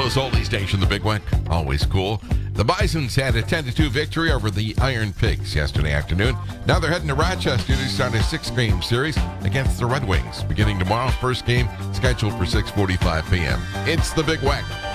Buffalo's oldie station, the Big Weck. Always cool. The Bisons had a 10-2 victory over the Iron Pigs yesterday afternoon. Now they're heading to Rochester to start a 6-game series against the Red Wings. Beginning tomorrow, first game scheduled for 6:45 p.m. It's the Big Weck.